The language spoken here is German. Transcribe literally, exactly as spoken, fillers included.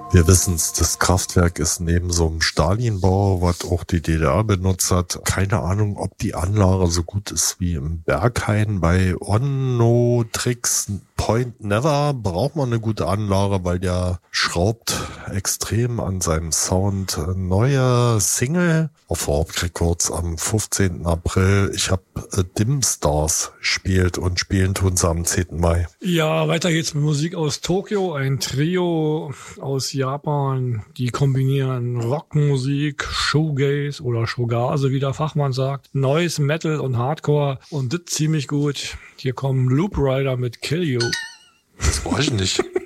Wir wissen's, das Kraftwerk ist neben so einem Stalinbau, was auch die D D R benutzt hat. Keine Ahnung, ob die Anlage so gut ist wie im Berghain. Bei Onno Tricks Point Never braucht man eine gute Anlage, weil der schraubt extrem an seinem Sound. Neue Single auf Warp Records am fünfzehnten April. Ich habe äh, Dim Stars gespielt und spielen tun sie am zehnten Mai. Ja, weiter geht's mit Musik aus Tokio. Ein Trio aus Japan, die kombinieren Rockmusik, Shoegaze oder Shogaze, wie der Fachmann sagt, Noise, Metal und Hardcore und das ziemlich gut. Hier kommen Loop Rider mit Kill You. Das weiß ich nicht.